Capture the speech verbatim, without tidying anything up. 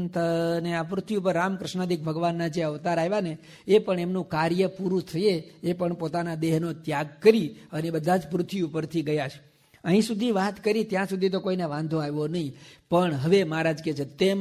ને આ પૃથ્વી ઉપર રામકૃષ્ણાદિક ભગવાનના જે અવતાર આવ્યા ને એ પણ એમનું કાર્ય પૂરું થયે એ પણ પોતાના દેહનો ત્યાગ કરી અને બધા જ પૃથ્વી ઉપરથી ગયા છે. અહીં સુધી વાત કરી ત્યાં સુધી તો કોઈને વાંધો આવ્યો નહીં, પણ હવે મહારાજ કહે છે તેમ